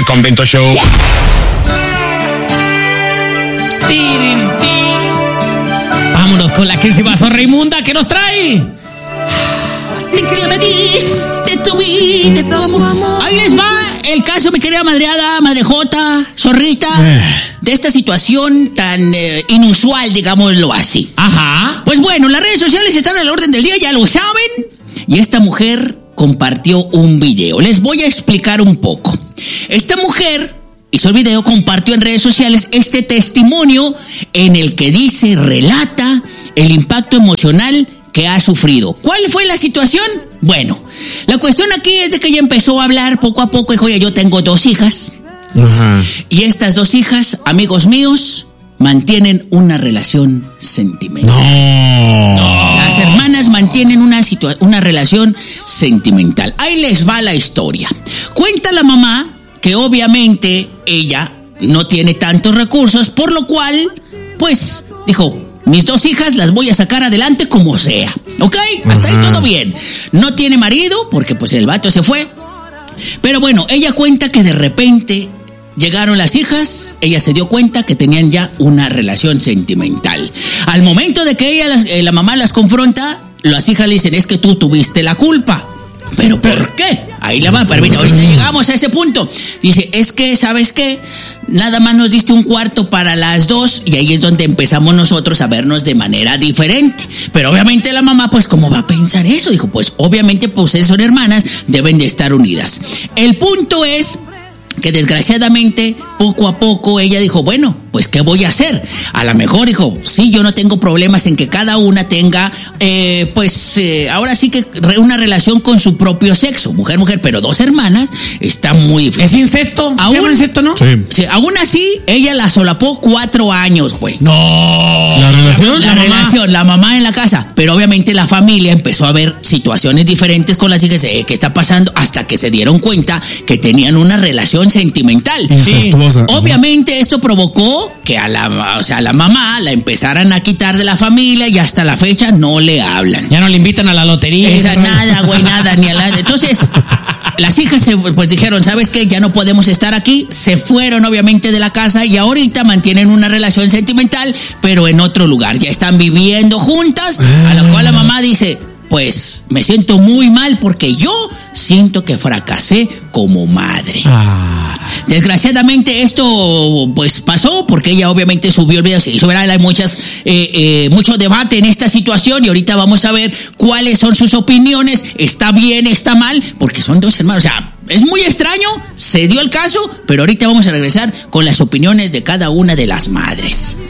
Convento Show. Vámonos con la crisis Zorra Inmunda que nos trae. ¿De qué me diste tu vida, tu amor? Ahí les va el caso, mi querida madreada, madrejota, zorrita, de esta situación tan inusual, digámoslo así. Ajá. Pues bueno, las redes sociales están a la orden del día, ya lo saben. Y esta mujer compartió un video. Les voy a explicar un poco. Esta mujer hizo el video, compartió en redes sociales este testimonio en el que dice, relata el impacto emocional que ha sufrido. ¿Cuál fue la situación? Bueno, la cuestión aquí es de que ella empezó a hablar poco a poco. Dijo, oye, yo tengo 2 hijas. Ajá. Y estas 2 hijas, amigos míos, mantienen una relación sentimental. No. Las hermanas mantienen una relación sentimental. Ahí les va la historia. Cuenta la mamá que obviamente ella no tiene tantos recursos, por lo cual, pues, dijo, mis 2 hijas las voy a sacar adelante como sea, ¿ok? Hasta ahí todo bien. No tiene marido, porque pues el vato se fue. Pero bueno, ella cuenta que de repente llegaron las hijas, ella se dio cuenta que tenían ya una relación sentimental. Al momento de que la mamá las confronta, las hijas le dicen, es que tú tuviste la culpa. ¿Pero por qué? Ahí la va, permítame, ahorita llegamos a ese punto. Dice, es que, ¿sabes qué? Nada más nos diste un cuarto para las 2 y ahí es donde empezamos nosotros a vernos de manera diferente. Pero obviamente la mamá, pues, ¿cómo va a pensar eso? Dijo, pues, obviamente, pues, ustedes son hermanas, deben de estar unidas. El punto es que desgraciadamente, poco a poco, ella dijo, bueno, pues, ¿qué voy a hacer? A lo mejor dijo, sí, yo no tengo problemas en que cada una tenga, ahora sí que una relación con su propio sexo, mujer, pero 2 hermanas, está muy difícil. ¿Es incesto? ¿Se llama incesto, no? Sí. Sí, aún así, ella la solapó 4 años, güey. No. ¿La relación? La mamá en la casa. Pero obviamente la familia empezó a ver situaciones diferentes con las hijas. ¿Qué está pasando? Hasta que se dieron cuenta que tenían una relación sentimental. Incestuosa. Sí. Obviamente esto provocó que a la mamá la empezaran a quitar de la familia y hasta la fecha no le hablan. Ya no le invitan a la lotería. Nada, güey, nada, ni a la... Entonces, las hijas pues dijeron, ¿sabes qué? Ya no podemos estar aquí. Se fueron obviamente de la casa y ahorita mantienen una relación sentimental, pero en otro lugar. Ya están viviendo juntas, a lo cual la mamá dice, pues me siento muy mal porque yo siento que fracasé como madre. Desgraciadamente esto pues pasó porque ella obviamente subió el video, se hizo viral, hay mucho debate en esta situación y ahorita vamos a ver cuáles son sus opiniones, está bien, está mal, porque son 2 hermanos, o sea, es muy extraño, se dio el caso, pero ahorita vamos a regresar con las opiniones de cada una de las madres.